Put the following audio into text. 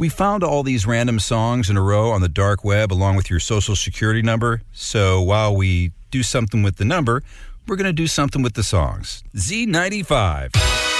We found all these random songs in a row on the dark web along with your social security number. So while we do something with the number, we're going to do something with the songs. Z95.